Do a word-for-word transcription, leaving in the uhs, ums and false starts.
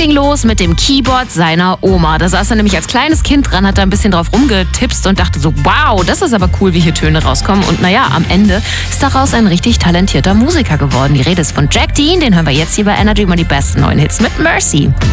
ging los mit dem Keyboard seiner Oma. Da saß er nämlich als kleines Kind dran, hat da ein bisschen drauf rumgetipst und dachte so, wow, das ist aber cool, wie hier Töne rauskommen. Und naja, am Ende ist daraus ein richtig talentierter Musiker geworden. Die Rede ist von Jack Dean, den hören wir jetzt hier bei Energy, mal die besten neuen Hits mit Mercy.